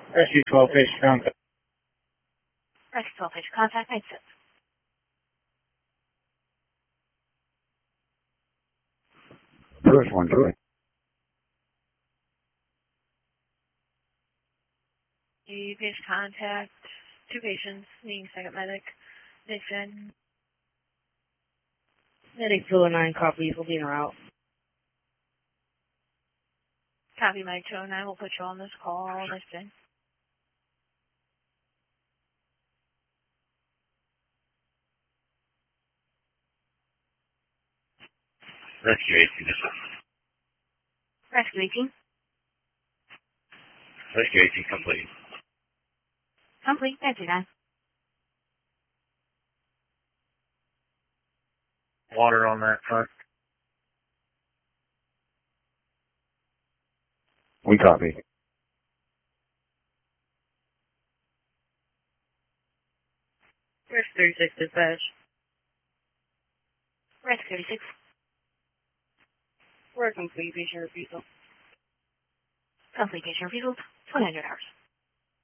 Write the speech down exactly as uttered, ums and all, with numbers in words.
Rescue twelve, patient contact. Rescue twelve, patient contact, nine six. First one, Joy. The patient contact, two patients, needing second medic, Nixon. Medic two oh nine, copy, will be en route. Copy, Mike two oh nine, we'll put you on this call, Nixon. Rescue eighteen, this is. Rescue eighteen. Rescue eighteen complete. Complete, nine two nine. Water on that front. We copy. Rescue thirty-six, dispatch. Rescue thirty-six. We're complete, patient refusal. Complete patient refusal, twenty hundred hours.